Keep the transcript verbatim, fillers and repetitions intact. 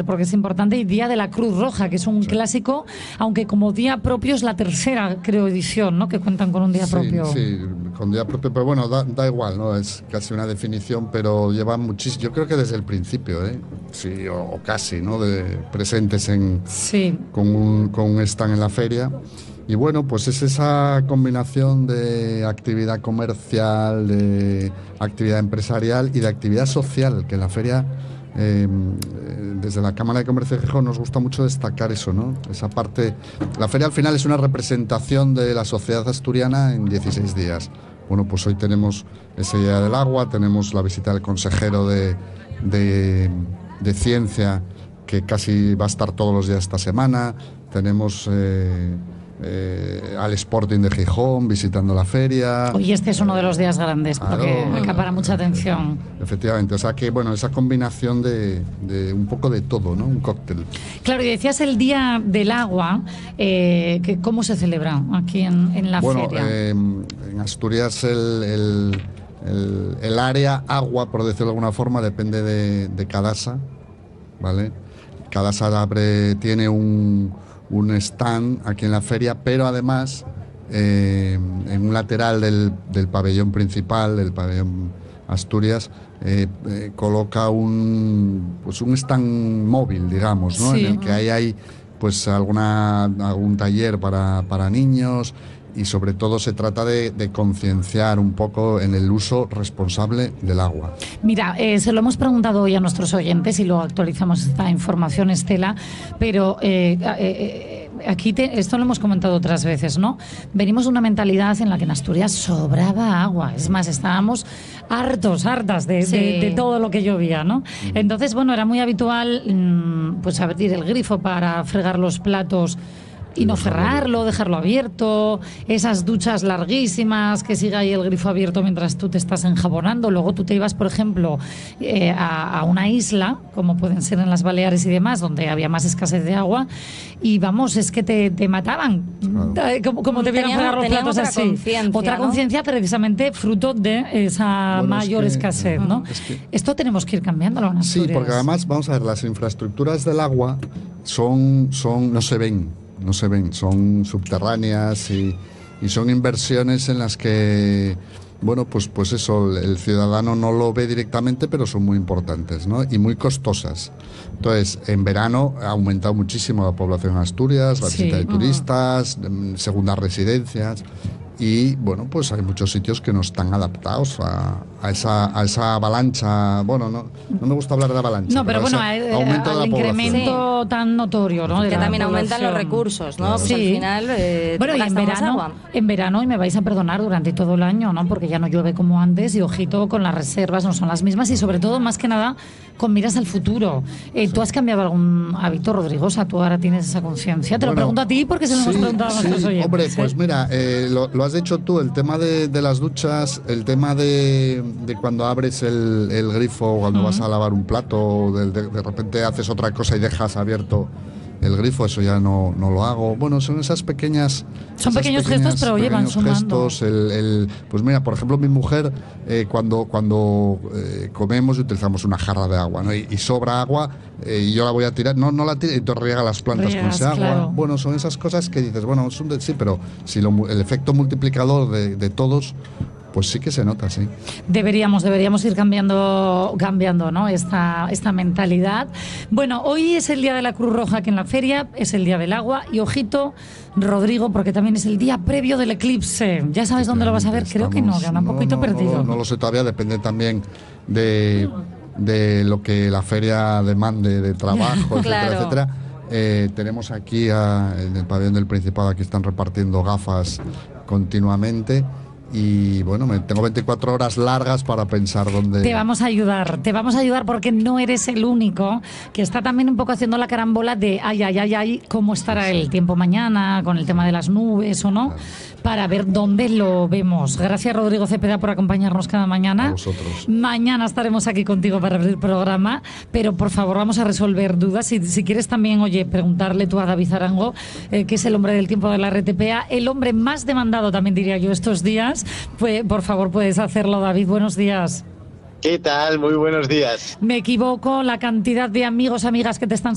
porque es importante, y Día de la Cruz Roja, que es un sí. clásico, aunque como día propio es la tercera, creo, edición, ¿no? Que cuentan con un día sí, propio. Sí, con día propio, pero bueno, da, da igual, ¿no? Es casi una definición, pero lleva muchísimo, yo creo que desde el principio, ¿eh? Sí, o, o casi, ¿no? De presentes en sí. con un, con un stand en la feria. Y bueno, pues es esa combinación de actividad comercial, de actividad empresarial y de actividad social, que la feria, eh, desde la Cámara de Comercio de Gijón nos gusta mucho destacar eso, ¿no? Esa parte, la feria al final es una representación de la sociedad asturiana en dieciséis días. Bueno, pues hoy tenemos ese Día del Agua, tenemos la visita del consejero de, de, de Ciencia, que casi va a estar todos los días esta semana, tenemos... Eh, Eh, al Sporting de Gijón visitando la feria. Oye, este es uno de los días grandes, claro, porque acapara mucha atención. Efectivamente, o sea que bueno, esa combinación de, de un poco de todo, ¿no? Un cóctel. Claro, y decías el Día del Agua, eh, que ¿cómo se celebra aquí en, en la bueno, feria? Eh, en Asturias el, el, el, el área agua, por decirlo de alguna forma, depende de, de Cadasa, ¿vale? Cadasa abre, tiene un un stand aquí en la feria, pero además eh, en un lateral del, del pabellón principal, del pabellón Asturias, eh, eh, coloca un pues un stand móvil, digamos, ¿no? Sí. En el que ahí hay pues alguna algún taller para, para niños, y sobre todo se trata de, de concienciar un poco en el uso responsable del agua. Mira, eh, se lo hemos preguntado hoy a nuestros oyentes y luego actualizamos esta información, Estela, pero eh, eh, aquí te, esto lo hemos comentado otras veces, ¿no? Venimos de una mentalidad en la que en Asturias sobraba agua, es más, estábamos hartos, hartas de, sí. de, de todo lo que llovía, ¿no? Uh-huh. Entonces, bueno, era muy habitual mmm, pues abrir el grifo para fregar los platos y no cerrarlo, dejarlo abierto, esas duchas larguísimas, que siga ahí el grifo abierto mientras tú te estás enjabonando. Luego tú te ibas, por ejemplo, eh, a, a una isla, como pueden ser en las Baleares y demás, donde había más escasez de agua, y vamos, es que te, te mataban, claro. como, como te vieran fregar los platos otra así. Conciencia, otra ¿no? conciencia precisamente fruto de esa bueno, mayor es que, escasez, ¿no? Es que... Esto tenemos que ir cambiándolo en Asturias. Sí, porque además, vamos a ver, las infraestructuras del agua son, son no se ven. No se ven, son subterráneas y, y son inversiones en las que, bueno, pues, pues eso, el ciudadano no lo ve directamente, pero son muy importantes, ¿no? Y muy costosas. Entonces, en verano ha aumentado muchísimo la población en Asturias, la sí. visita de turistas, uh-huh. segundas residencias. Y bueno, pues hay muchos sitios que no están adaptados a, a, esa, a esa avalancha. Bueno, no, no me gusta hablar de avalancha. No, pero, pero bueno, hay, aumento al de la incremento sí. tan notorio, ¿no? Que también aumentan los recursos, ¿no? Claro. Pues sí. al final eh, bueno, y en verano, agua. en verano, y me vais a perdonar, durante todo el año, ¿no? Porque ya no llueve como antes, y ojito con las reservas, no son las mismas, y sobre todo, más que nada, con miras al futuro. Eh, sí. ¿Tú has cambiado algún hábito, Rodrigo? O sea, tú ahora tienes esa conciencia. Te bueno, lo pregunto a ti porque se lo sí, hemos preguntado a nuestros sí. oyentes. Hombre, ¿eh? pues mira, eh, lo, lo has dicho tú, el tema de, de las duchas, el tema de, de cuando abres el, el grifo, cuando uh-huh. vas a lavar un plato, de, de, de repente haces otra cosa y dejas abierto el grifo, eso ya no, no lo hago. Bueno, son esas pequeñas... Son esas pequeños pequeñas, gestos, pero llevan sumando. Gestos, el, el, pues mira, por ejemplo, mi mujer, eh, cuando, cuando eh, comemos y utilizamos una jarra de agua, ¿no? Y, y sobra agua, eh, y yo la voy a tirar, no, no la tiro, y tú riegas las plantas Riegas, con ese agua. Claro. Bueno, son esas cosas que dices, bueno, es un de, sí, pero si lo, el efecto multiplicador de, de todos... Pues sí que se nota, sí. Deberíamos, deberíamos ir cambiando, cambiando, ¿no? Esta, esta mentalidad. Bueno, hoy es el Día de la Cruz Roja aquí en la feria, es el Día del Agua, y ojito, Rodrigo, porque también es el día previo del eclipse. ¿Ya sabes dónde lo vas a ver? Creo que no, que anda un poquito no, perdido. No, no lo sé todavía, depende también de, de lo que la feria demande de trabajo, claro. etcétera, etcétera. Eh, tenemos aquí a, en el pabellón del Principado, aquí están repartiendo gafas continuamente. Y bueno, me tengo veinticuatro horas largas para pensar dónde... Te vamos a ayudar, te vamos a ayudar porque no eres el único que está también un poco haciendo la carambola de ay, ay, ay, ay, cómo estará sí. el tiempo mañana con el tema de las nubes o no, claro. para ver dónde lo vemos. Gracias, Rodrigo Cepeda, por acompañarnos cada mañana. A vosotros. Mañana estaremos aquí contigo para abrir el programa, pero por favor vamos a resolver dudas. Si, si quieres también, oye, preguntarle tú a David Arango, eh, que es el hombre del tiempo de la R T P A, el hombre más demandado también diría yo estos días. Pues, por favor, puedes hacerlo, David. Buenos días. ¿Qué tal? Muy buenos días. Me equivoco, la cantidad de amigos, amigas que te están